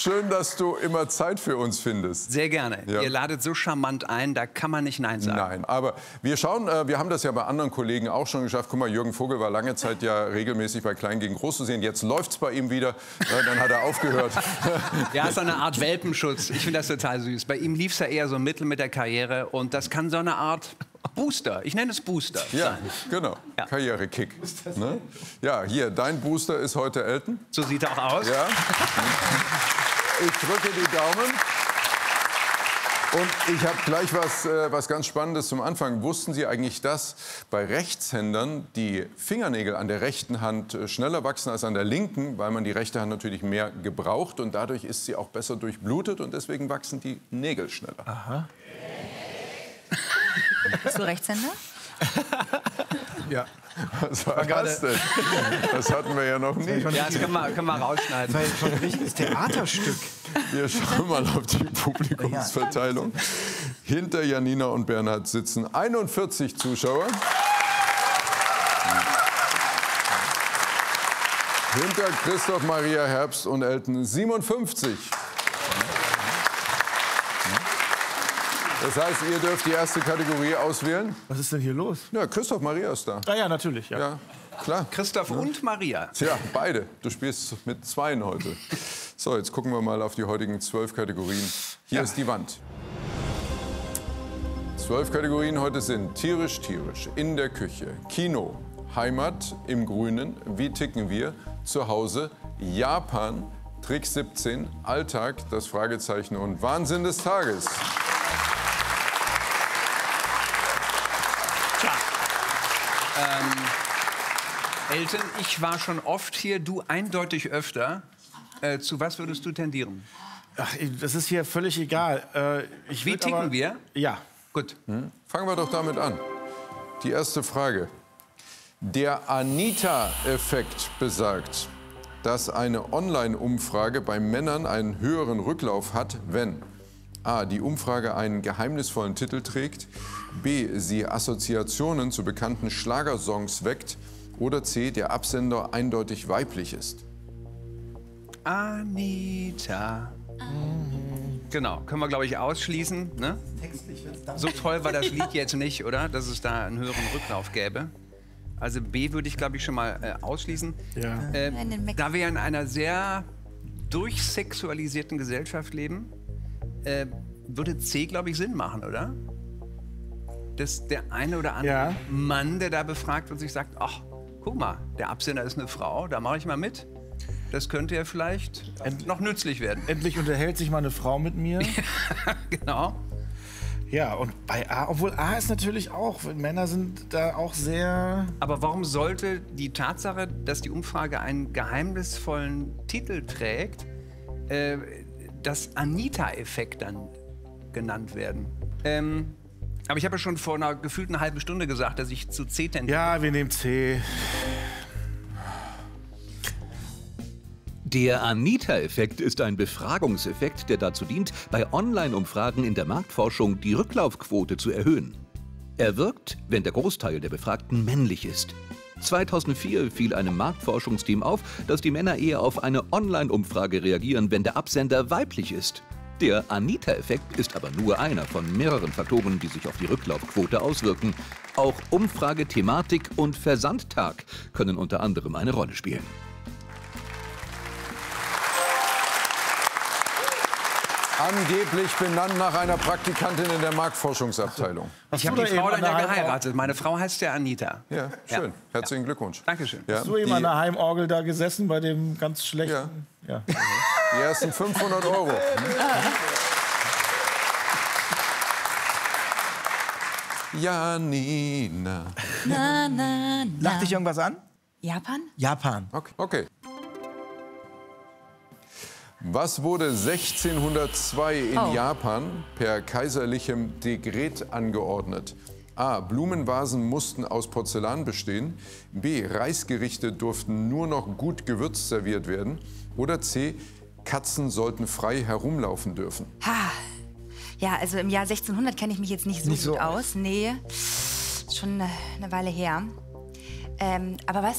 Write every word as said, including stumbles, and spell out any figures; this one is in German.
Schön, dass du immer Zeit für uns findest. Sehr gerne. Ja. Ihr ladet so charmant ein, da kann man nicht Nein sagen. Nein, aber wir schauen, äh, wir haben das ja bei anderen Kollegen auch schon geschafft. Guck mal, Jürgen Vogel war lange Zeit ja regelmäßig bei Klein gegen Groß zu sehen. Jetzt läuft's bei ihm wieder. Äh, dann hat er aufgehört. Ja, ist so eine Art Welpenschutz. Ich finde das total süß. Bei ihm lief es ja eher so mittel mit der Karriere. Und das kann so eine Art Booster, ich nenne es Booster. Ja, sein. genau. Ja. Karrierekick. Ne? Ja, hier, dein Booster ist heute Elton. So sieht er auch aus. Ja. Ich drücke die Daumen. Und ich habe gleich was, äh, was ganz Spannendes zum Anfang. Wussten Sie eigentlich, dass bei Rechtshändern die Fingernägel an der rechten Hand äh, schneller wachsen als an der linken, weil man die rechte Hand natürlich mehr gebraucht und dadurch ist sie auch besser durchblutet und deswegen wachsen die Nägel schneller. Aha. Bist du Rechtshänder? Ja. Was war das denn? Das hatten wir ja noch nie. Ja, das können wir, können wir rausschneiden. Das war ein richtiges Theaterstück. Wir schauen mal auf die Publikumsverteilung. Hinter Janina und Bernhard sitzen einundvierzig Zuschauer. Hinter Christoph Maria Herbst und Elton siebenundfünfzig. Das heißt, ihr dürft die erste Kategorie auswählen. Was ist denn hier los? Ja, Christoph Maria ist da. Ah ja, natürlich. Ja. Ja, klar. Christoph und Maria. Tja, beide. Du spielst mit zweien heute. So, jetzt gucken wir mal auf die heutigen zwölf Kategorien. Hier Ja. ist die Wand. Zwölf Kategorien heute sind tierisch, tierisch, in der Küche, Kino, Heimat, im Grünen, wie ticken wir, zu Hause, Japan, Trick siebzehn, Alltag, das Fragezeichen und Wahnsinn des Tages. Ähm, Elton, ich war schon oft hier, du eindeutig öfter. Äh, zu was würdest du tendieren? Ach, das ist hier völlig egal. Äh, ich Wie würd ticken aber, wir? Ja. Gut. Hm? Fangen wir doch damit an. Die erste Frage. Der Anita-Effekt besagt, dass eine Online-Umfrage bei Männern einen höheren Rücklauf hat, wenn a. die Umfrage einen geheimnisvollen Titel trägt, b. sie Assoziationen zu bekannten Schlagersongs weckt oder c. der Absender eindeutig weiblich ist. Anita. Genau, können wir, glaube ich, ausschließen. Ne? So toll war das Lied jetzt nicht, oder? Dass es da einen höheren Rücklauf gäbe. Also B würde ich, glaube ich, schon mal äh, ausschließen. Ja. Äh, da wir in einer sehr durchsexualisierten Gesellschaft leben, äh, würde C, glaube ich, Sinn machen, oder? Dass der eine oder andere Ja. Mann, der da befragt wird, sich sagt, ach, guck mal, der Absender ist eine Frau, da mache ich mal mit. Das könnte ja vielleicht End noch nützlich werden. Endlich unterhält sich mal eine Frau mit mir. Genau. Ja, und bei A, obwohl A ist natürlich auch, Männer sind da auch sehr... Aber warum sollte die Tatsache, dass die Umfrage einen geheimnisvollen Titel trägt, äh, das Anita-Effekt dann genannt werden? Ähm, aber ich habe ja schon vor einer gefühlten halben Stunde gesagt, dass ich zu C tendiere. Ja, wir nehmen C. Der Anita-Effekt ist ein Befragungseffekt, der dazu dient, bei Online-Umfragen in der Marktforschung die Rücklaufquote zu erhöhen. Er wirkt, wenn der Großteil der Befragten männlich ist. zweitausendvier fiel einem Marktforschungsteam auf, dass die Männer eher auf eine Online-Umfrage reagieren, wenn der Absender weiblich ist. Der Anita-Effekt ist aber nur einer von mehreren Faktoren, die sich auf die Rücklaufquote auswirken. Auch Umfrage, Thematik und Versandtag können unter anderem eine Rolle spielen. Angeblich benannt nach einer Praktikantin in der Marktforschungsabteilung. Ich habe die Frau dann ja geheiratet. Meine Frau heißt ja Anita. Ja, schön. Ja. Herzlichen Glückwunsch. Dankeschön. Ja, Hast du eben an die, der Heimorgel da gesessen bei dem ganz schlechten... Ja. Ja. die ersten fünfhundert Euro. Janina. Na, na, na. Lacht dich irgendwas an? Japan? Japan. Okay. okay. Was wurde sechzehnhundertzwei in Oh. Japan per kaiserlichem Dekret angeordnet? A. Blumenvasen mussten aus Porzellan bestehen. B. Reisgerichte durften nur noch gut gewürzt serviert werden. Oder C. Katzen sollten frei herumlaufen dürfen. Ha. Ja, also im Jahr sechzehnhundert kenne ich mich jetzt nicht so Nicht so gut aus. Nee, ist schon eine, eine Weile her. Ähm, aber was